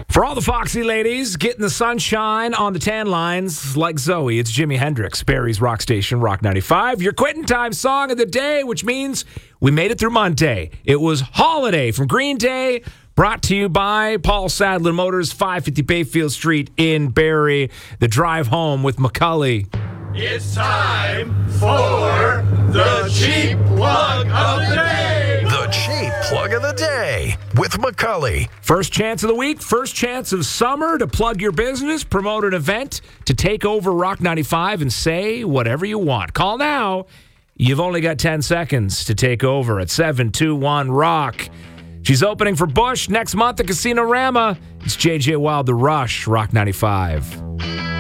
For all the foxy ladies getting the sunshine on the tan lines like Zoe, it's Jimi Hendrix, Barry's Rock Station, Rock 95. Your quitting time song of the day, which means we made it through Monday. It was Holiday from Green Day, brought to you by Paul Sadler Motors, 550 Bayfield Street in Barrie. The drive home with McCully. It's time for the cheap plug of the day. The cheap plug of the day with McCully. First chance of the week, first chance of summer to plug your business, promote an event, to take over Rock 95 and say whatever you want. Call now. You've only got 10 seconds to take over at 721-ROCK. She's opening for Bush next month at Casino Rama. It's JJ Wild, The Rush, Rock 95.